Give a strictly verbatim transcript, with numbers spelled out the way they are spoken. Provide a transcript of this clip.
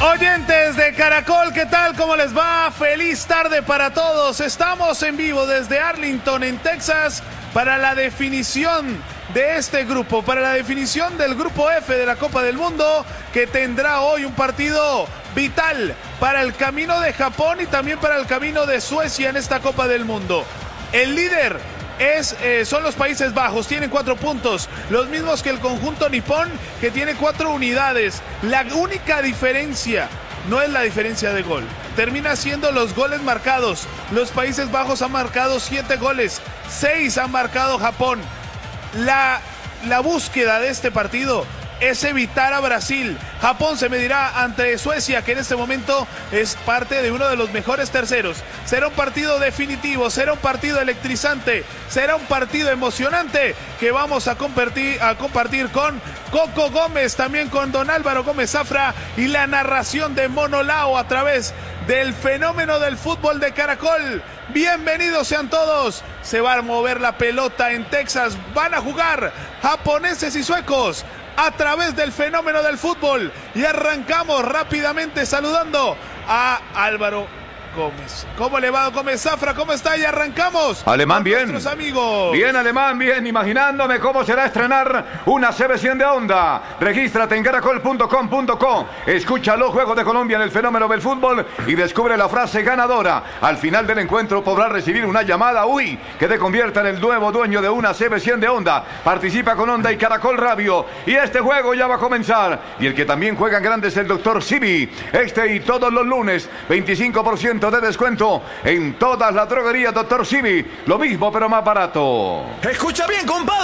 Oyentes de Caracol, ¿qué tal? ¿Cómo les va? Feliz tarde para todos. Estamos en vivo desde Arlington, en Texas, para la definición de este grupo, para la definición del grupo F de la Copa del Mundo, que tendrá hoy un partido vital para el camino de Japón y también para el camino de Suecia en esta Copa del Mundo. El líder Es, eh, son los Países Bajos, tienen cuatro puntos, los mismos que el conjunto nipón, que tiene cuatro unidades. La única diferencia no es la diferencia de gol, termina siendo los goles marcados. Los Países Bajos han marcado siete goles, seis han marcado Japón. La, la búsqueda de este partido es evitar a Brasil. Japón se medirá ante Suecia, que en este momento es parte de uno de los mejores terceros. Será un partido definitivo, será un partido electrizante, será un partido emocionante que vamos a compartir, a compartir con Coco Gómez, también con don Álvaro Gómez Zafra y la narración de Mono Lao a través del fenómeno del fútbol de Caracol. Bienvenidos sean todos. Se va a mover la pelota en Texas. Van a jugar japoneses y suecos a través del fenómeno del fútbol. Y arrancamos rápidamente saludando a Álvaro Gómez. ¿Cómo le va, Gómez Zafra? ¿Cómo está? Y arrancamos. Alemán, bien. Nuestros amigos. Bien, Alemán, bien. Imaginándome cómo será estrenar una C B cien de Onda. Regístrate en caracol punto com punto co. Escucha los Juegos de Colombia en el fenómeno del fútbol y descubre la frase ganadora. Al final del encuentro podrás recibir una llamada uy que te convierta en el nuevo dueño de una C B cien de Onda. Participa con Onda y Caracol Radio. Y este juego ya va a comenzar. Y el que también juega en grande es el doctor Sibi. Este y todos los lunes, veinticinco por ciento de descuento en todas las droguerías doctor Sibi. Lo mismo pero más barato. Escucha bien, compadre.